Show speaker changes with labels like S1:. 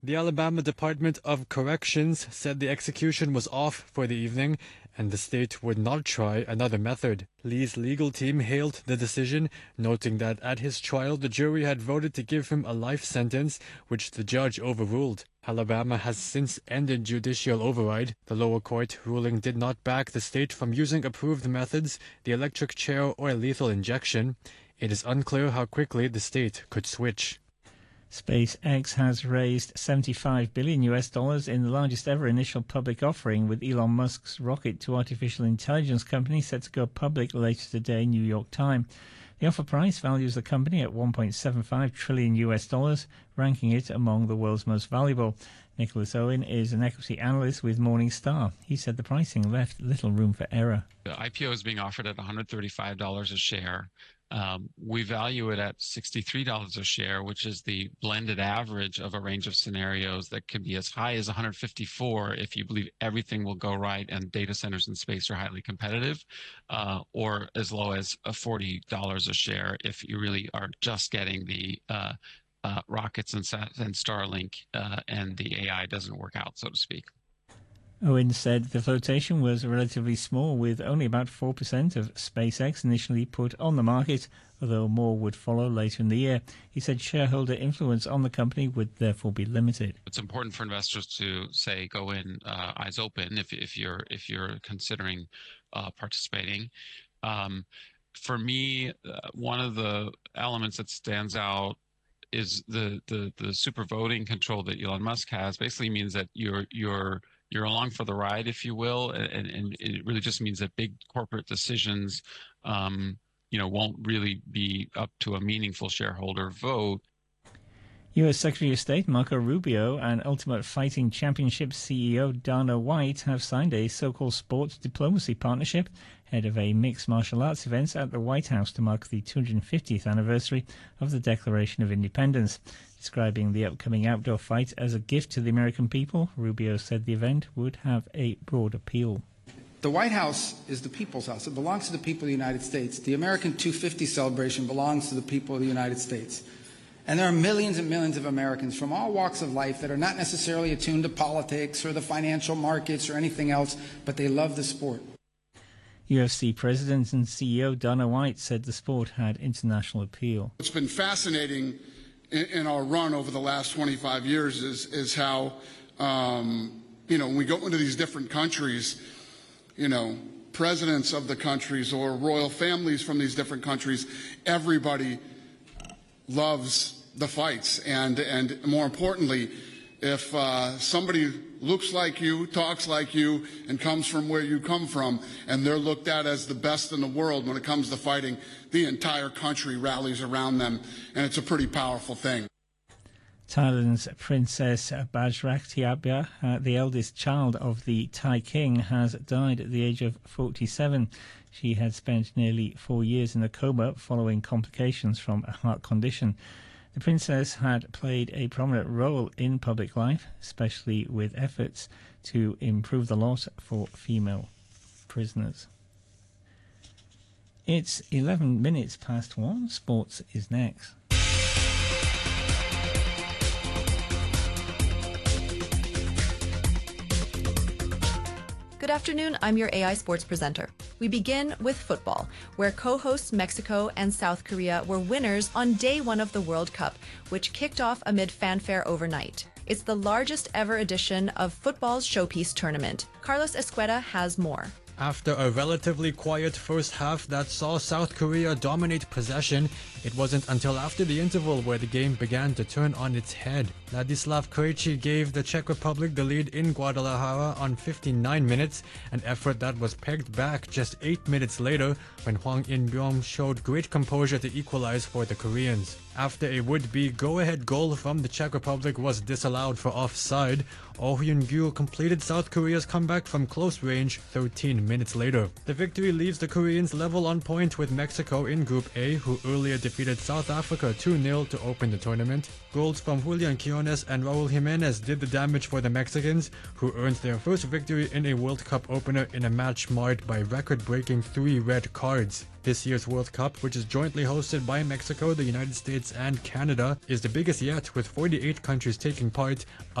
S1: The Alabama Department of Corrections said the execution was off for the evening and the state would not try another method. Lee's legal team hailed the decision, noting that at his trial the jury had voted to give him a life sentence, which the judge overruled. Alabama has since ended judicial override. The lower court ruling did not back the state from using approved methods, the electric chair or lethal injection. It is unclear how quickly the state could switch.
S2: SpaceX has raised $75 billion in the largest ever initial public offering, with Elon Musk's rocket to artificial intelligence company set to go public later today, New York time. The offer price values the company at $1.75 trillion, ranking it among the world's most valuable. Nicholas Owen is an equity analyst with Morningstar. He said the pricing left little room for error.
S3: The IPO is being offered at $135 a share. We value it at $63 a share, which is the blended average of a range of scenarios that can be as high as 154 if you believe everything will go right and data centers in space are highly competitive, or as low as $40 a share if you really are just getting the rockets and Starlink and the AI doesn't work out, so to speak.
S2: Owen said the flotation was relatively small, with only about 4% of SpaceX initially put on the market, although more would follow later in the year. He said shareholder influence on the company would therefore be limited.
S3: It's important for investors to say go in eyes open if you're considering participating. For me, one of the elements that stands out is the super voting control that Elon Musk has. Basically means that you're along for the ride, if you will, and it really just means that big corporate decisions, won't really be up to a meaningful shareholder vote.
S2: U.S. Secretary of State Marco Rubio and Ultimate Fighting Championship CEO Dana White have signed a so-called sports diplomacy partnership ahead of a mixed martial arts event at the White House to mark the 250th anniversary of the Declaration of Independence. Describing the upcoming outdoor fight as a gift to the American people, Rubio said the event would have a broad appeal.
S4: The White House is the people's house. It belongs to the people of the United States. The American 250 celebration belongs to the people of the United States. And there are millions and millions of Americans from all walks of life that are not necessarily attuned to politics or the financial markets or anything else, but they love the sport.
S2: UFC President and CEO Dana White said the sport had international appeal.
S5: What's been fascinating in our run over the last 25 years is how, when we go into these different countries, presidents of the countries or royal families from these different countries, everybody loves the fights. And more importantly, if somebody looks like you, talks like you, and comes from where you come from, and they're looked at as the best in the world when it comes to fighting, the entire country rallies around them, and it's a pretty powerful thing.
S2: Thailand's Princess Bajraktiabya, the eldest child of the Thai king, has died at the age of 47. She had spent nearly 4 years in a coma following complications from a heart condition. The princess had played a prominent role in public life, especially with efforts to improve the lot for female prisoners. It's 11 minutes past 1. Sports is next.
S6: Good afternoon, I'm your AI Sports presenter. We begin with football, where co-hosts Mexico and South Korea were winners on day one of the World Cup, which kicked off amid fanfare overnight. It's the largest ever edition of football's showpiece tournament. Carlos Escueda has more.
S1: After a relatively quiet first half that saw South Korea dominate possession, it wasn't until after the interval where the game began to turn on its head. Ladislav Krejci gave the Czech Republic the lead in Guadalajara on 59 minutes, an effort that was pegged back just 8 minutes later when Hwang In-beom showed great composure to equalize for the Koreans. After a would-be go-ahead goal from the Czech Republic was disallowed for offside, Oh Hyun-gyu completed South Korea's comeback from close range 13 minutes later. The victory leaves the Koreans level on point with Mexico in Group A, who earlier defeated defeated South Africa 2-0 to open the tournament. Goals from Julian Quiones and Raul Jimenez did the damage for the Mexicans, who earned their first victory in a World Cup opener in a match marred by record-breaking 3 red cards. This year's World Cup, which is jointly hosted by Mexico, the United States, and Canada, is the biggest yet, with 48 countries taking part,